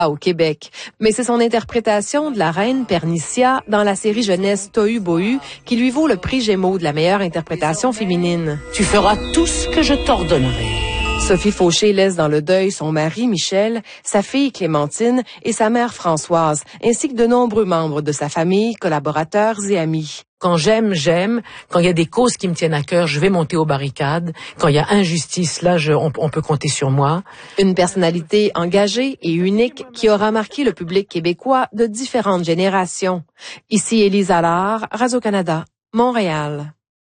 au Québec. Mais c'est son interprétation de la reine Pernicia dans la série jeunesse Tohu Bohu qui lui vaut le prix Gémeaux de la meilleure interprétation féminine. Tu feras tout ce que je t'ordonnerai. Sophie Fauché laisse dans le deuil son mari Michel, sa fille Clémentine et sa mère Françoise, ainsi que de nombreux membres de sa famille, collaborateurs et amis. Quand j'aime, j'aime. Quand il y a des causes qui me tiennent à cœur, je vais monter aux barricades. Quand il y a injustice, là, on peut compter sur moi. Une personnalité engagée et unique qui aura marqué le public québécois de différentes générations. Ici Élise Allard, Radio-Canada, Montréal.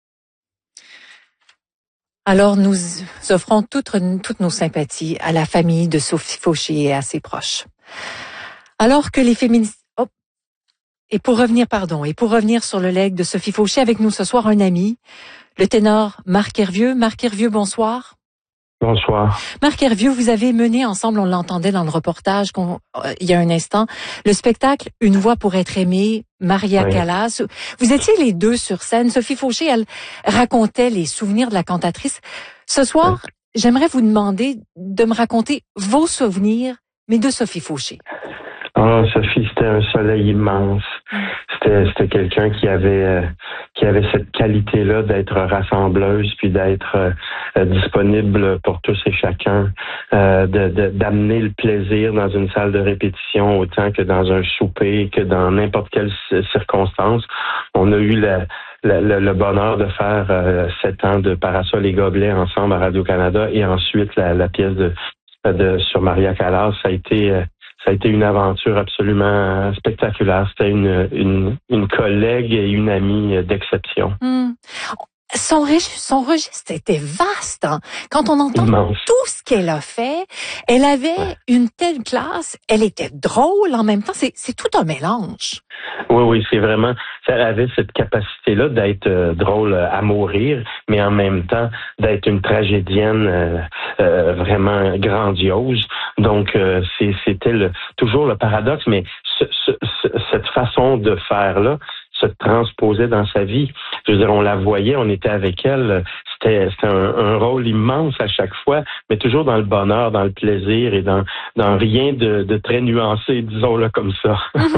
Alors, nous offrons toutes nos sympathies à la famille de Sophie Fauché et à ses proches. Alors que les féministes... Et pour revenir sur le legs de Sophie Fauché, avec nous ce soir un ami, le ténor Marc Hervieux. Marc Hervieux, bonsoir. Bonsoir. Marc Hervieux, vous avez mené ensemble, on l'entendait dans le reportage il y a un instant, le spectacle Une voix pour être aimée, Maria Callas. Vous étiez les deux sur scène. Sophie Fauché, elle racontait les souvenirs de la cantatrice. Ce soir, j'aimerais vous demander de me raconter vos souvenirs, mais de Sophie Fauché. Ah, Sophie, c'était un soleil immense. C'était quelqu'un qui avait cette qualité-là d'être rassembleuse puis d'être disponible pour tous et chacun, d'amener le plaisir dans une salle de répétition autant que dans un souper, que dans n'importe quelle circonstance. On a eu le bonheur de faire 7 ans de Parasol et Gobelets ensemble à Radio-Canada et ensuite la pièce sur Maria Callas. Ça a été une aventure absolument spectaculaire. C'était une collègue et une amie d'exception. Son registre était vaste. Hein? Quand on entend tout ce qu'elle a fait, elle avait une telle classe, elle était drôle en même temps. C'est tout un mélange. Oui, c'est vraiment... Elle avait cette capacité-là d'être drôle à mourir, mais en même temps d'être une tragédienne vraiment grandiose. Donc, c'était toujours le paradoxe, mais cette façon de faire-là se transposait dans sa vie. Je veux dire, on la voyait, on était avec elle. C'était un rôle immense à chaque fois, mais toujours dans le bonheur, dans le plaisir et dans rien de très nuancé, disons-le comme ça.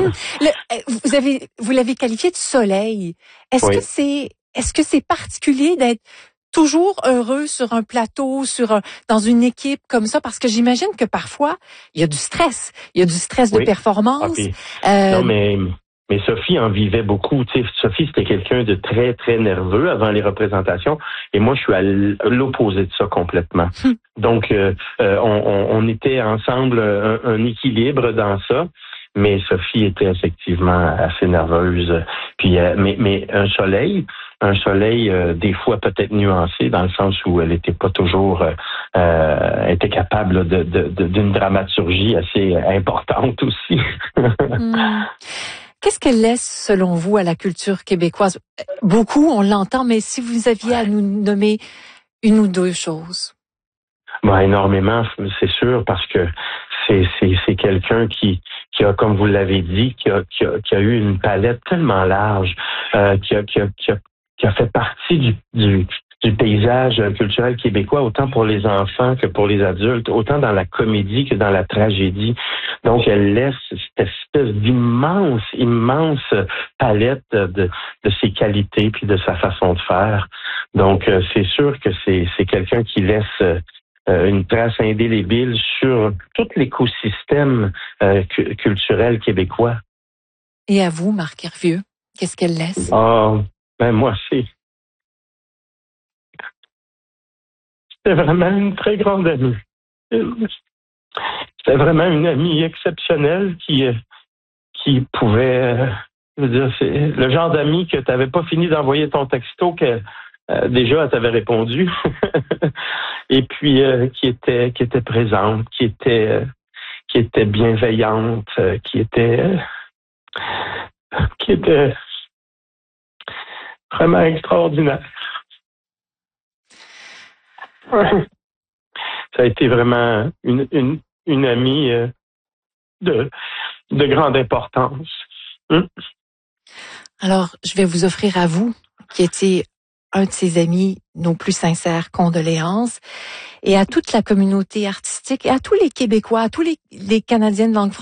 Vous l'avez qualifié de soleil. Est-ce que c'est particulier d'être toujours heureux sur un plateau, dans une équipe comme ça? Parce que j'imagine que parfois, il y a du stress. Il y a du stress de performance. Non, mais Sophie en vivait beaucoup. Tu sais, Sophie, c'était quelqu'un de très, très nerveux avant les représentations. Et moi, je suis à l'opposé de ça complètement. Donc, on était ensemble un équilibre dans ça. Mais Sophie était effectivement assez nerveuse. Puis, mais un soleil des fois peut-être nuancé dans le sens où elle était pas toujours était capable d'une dramaturgie assez importante aussi. Qu'est-ce qu'elle laisse, selon vous, à la culture québécoise? Beaucoup, on l'entend, mais si vous aviez à nous nommer une ou deux choses. Énormément, c'est sûr, parce que c'est quelqu'un qui a, comme vous l'avez dit, qui a eu une palette tellement large, qui a fait partie du paysage culturel québécois, autant pour les enfants que pour les adultes, autant dans la comédie que dans la tragédie. Donc, elle laisse cette espèce d'immense palette de ses qualités puis de sa façon de faire. Donc, c'est sûr que c'est quelqu'un qui laisse une trace indélébile sur tout l'écosystème culturel québécois. Et à vous, Marc Hervieux, qu'est-ce qu'elle laisse? Moi, c'était vraiment une très grande amie. C'était vraiment une amie exceptionnelle qui pouvait... je veux dire, c'est le genre d'amie que tu n'avais pas fini d'envoyer ton texto que déjà elle t'avait répondu. Et puis qui était présente, qui était bienveillante, qui était vraiment extraordinaire. Ça a été vraiment une amie de grande importance. Alors, je vais vous offrir à vous, qui étiez un de ses amis, nos plus sincères condoléances, et à toute la communauté artistique et à tous les Québécois, à tous les Canadiens de langue